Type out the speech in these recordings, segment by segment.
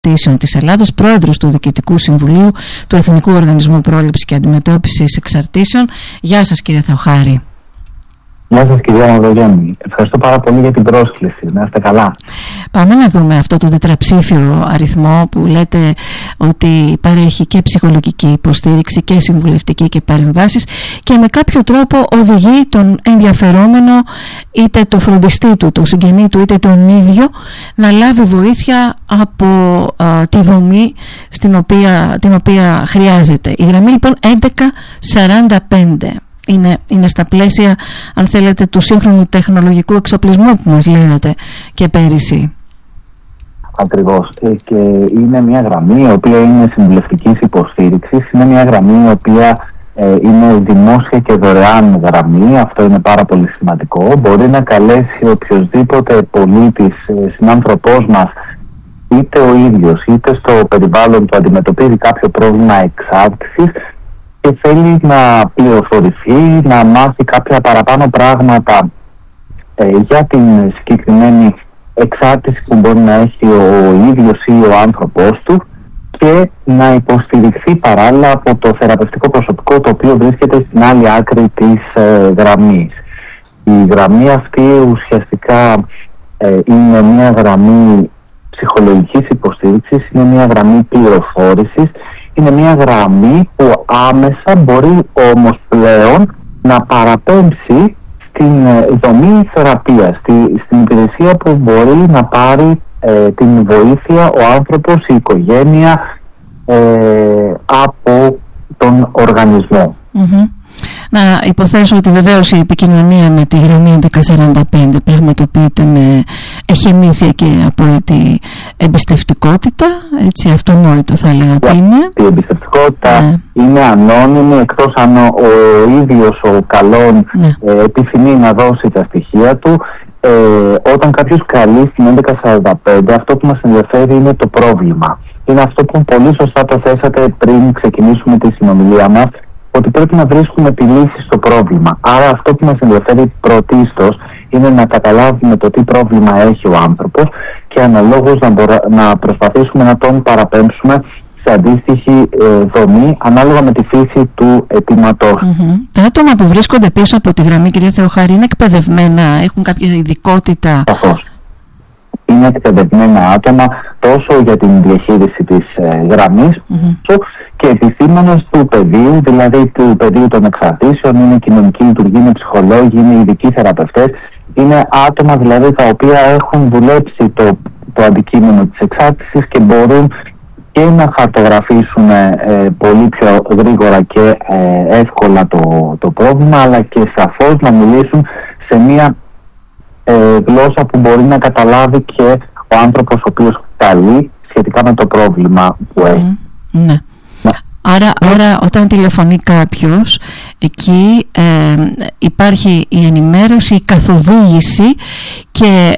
Εξαρτήσεων της Ελλάδος, πρόεδρος του Διοικητικού Συμβουλίου του Εθνικού Οργανισμού Πρόληψης και Αντιμετώπισης Εξαρτήσεων. Γεια σας, κύριε Θεοχάρη. Γεια σας, κυρία Μαυρογιάννη. Ευχαριστώ πάρα πολύ για την πρόσκληση. Να είστε καλά. Πάμε να δούμε αυτό το τετραψήφιο αριθμό που λέτε ότι παρέχει και ψυχολογική υποστήριξη και συμβουλευτική και παρεμβάσεις και με κάποιο τρόπο οδηγεί τον ενδιαφερόμενο, είτε το φροντιστή του, το συγγενή του, είτε τον ίδιο, να λάβει βοήθεια από τη δομή την οποία χρειάζεται. Η γραμμή λοιπόν 1145 είναι στα πλαίσια, αν θέλετε, του σύγχρονου τεχνολογικού εξοπλισμού που μας λέγατε και πέρυσι. Ακριβώς. Και είναι μια γραμμή η οποία είναι συμβουλευτικής υποστήριξης. Είναι μια γραμμή η οποία είναι δημόσια και δωρεάν γραμμή. Αυτό είναι πάρα πολύ σημαντικό. Μπορεί να καλέσει οποιοσδήποτε πολίτης, συνάνθρωπός μας, είτε ο ίδιος είτε στο περιβάλλον του αντιμετωπίζει κάποιο πρόβλημα εξάρτησης και θέλει να πληροφορηθεί, να μάθει κάποια παραπάνω πράγματα για την συγκεκριμένη εξάρτηση που μπορεί να έχει ο ίδιος ή ο άνθρωπός του και να υποστηριχθεί παράλληλα από το θεραπευτικό προσωπικό το οποίο βρίσκεται στην άλλη άκρη της γραμμής. Η γραμμή αυτή ουσιαστικά είναι μια γραμμή ψυχολογικής υποστήριξης, είναι μια γραμμή πληροφόρησης, είναι μια γραμμή που άμεσα μπορεί όμως πλέον να παραπέμψει στην δομή θεραπείας, στην υπηρεσία που μπορεί να πάρει την βοήθεια ο άνθρωπος, η οικογένεια από τον οργανισμό. Να υποθέσω ότι βεβαίως η επικοινωνία με τη γραμμή 1145 πραγματοποιείται με εχεμήθεια και απόλυτη εμπιστευτικότητα, έτσι, αυτονόητο θα έλεγα ότι είναι. Η εμπιστευτικότητα είναι ανώνυμη, εκτός αν ο ίδιος ο καλόν επιθυμεί να δώσει τα στοιχεία του. Όταν κάποιος καλεί στην 1145, αυτό που μας ενδιαφέρει είναι το πρόβλημα. Είναι αυτό που πολύ σωστά το θέσατε πριν ξεκινήσουμε τη συνομιλία μας, ότι πρέπει να βρίσκουμε τη λύση στο πρόβλημα. Άρα αυτό που μας ενδιαφέρει πρωτίστως είναι να καταλάβουμε το τι πρόβλημα έχει ο άνθρωπος και αναλόγως να προσπαθήσουμε να τον παραπέμψουμε σε αντίστοιχη δομή ανάλογα με τη φύση του αιτήματός. Τα άτομα που βρίσκονται πίσω από τη γραμμή, κυρία Θεοχάρη, είναι εκπαιδευμένα, έχουν κάποια ειδικότητα? Σαφώς. Είναι εκπαιδευμένα άτομα τόσο για την διαχείριση της γραμμής και επιστήμονες του πεδίου, δηλαδή του πεδίου των εξαρτήσεων, είναι κοινωνικοί λειτουργοί, είναι ψυχολόγοι, είναι ειδικοί θεραπευτές, είναι άτομα δηλαδή τα οποία έχουν δουλέψει το αντικείμενο της εξάρτησης και μπορούν και να χαρτογραφήσουν πολύ πιο γρήγορα και εύκολα το πρόβλημα, αλλά και σαφώς να μιλήσουν σε μια γλώσσα που μπορεί να καταλάβει και ο άνθρωπος ο οποίος καλεί σχετικά με το πρόβλημα που έχει. Ναι. Άρα όταν τηλεφωνεί κάποιος, εκεί υπάρχει η ενημέρωση, η καθοδήγηση και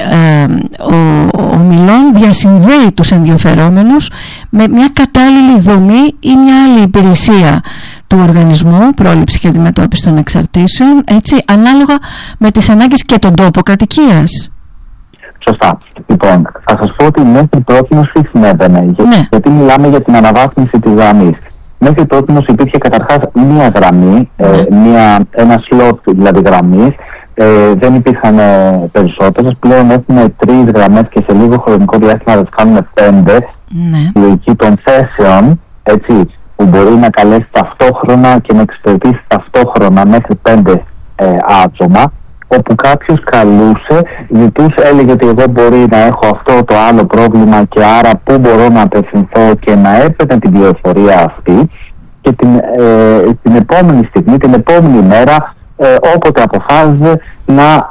ο μιλών διασυνδέει τους ενδιαφερόμενους με μια κατάλληλη δομή ή μια άλλη υπηρεσία του Οργανισμού Πρόληψης και Αντιμετώπισης των Εξαρτήσεων, έτσι, ανάλογα με τις ανάγκες και τον τόπο κατοικίας. Σωστά. Λοιπόν, θα σας πω ότι μέχρι πρώτη συνέβαινε, γιατί μιλάμε για την αναβάθμιση της γραμμής. Μέχρι τότε υπήρχε καταρχάς μία γραμμή, ένα σλότ δηλαδή γραμμής, δεν υπήρχαν περισσότερες. Πλέον έχουμε 3 γραμμές και σε λίγο χρονικό διάστημα θα κάνουμε 5. Η λογική των θέσεων, έτσι, που μπορεί να καλέσει ταυτόχρονα και να εξυπηρετήσει ταυτόχρονα μέχρι 5 άτομα, όπου κάποιος καλούσε, ζητούσε, έλεγε ότι εγώ μπορεί να έχω αυτό το άλλο πρόβλημα και άρα πού μπορώ να απευθυνθώ, και να έπαιρνε την πληροφορία αυτή και την επόμενη στιγμή, την επόμενη μέρα, όποτε αποφάσιζε, να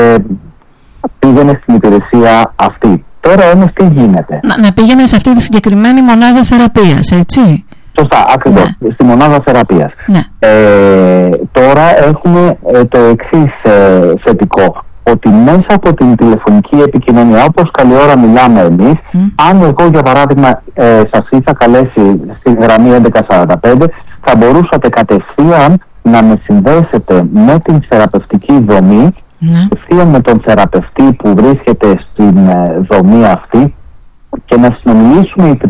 πήγαινε στην υπηρεσία αυτή. Τώρα όμως τι γίνεται? Να πήγαινε σε αυτή τη συγκεκριμένη μονάδα θεραπείας, έτσι? Σωστά, ακριβώς, στη μονάδα θεραπείας. Τώρα έχουμε το εξής θετικό, ότι μέσα από την τηλεφωνική επικοινωνία, όπως καλή ώρα μιλάμε εμείς, αν εγώ για παράδειγμα σας είχα καλέσει στη γραμμή 1145, θα μπορούσατε κατευθείαν να με συνδέσετε με την θεραπευτική δομή, κατευθείαν με τον θεραπευτή που βρίσκεται στην δομή αυτή, και να συνομιλήσουμε οι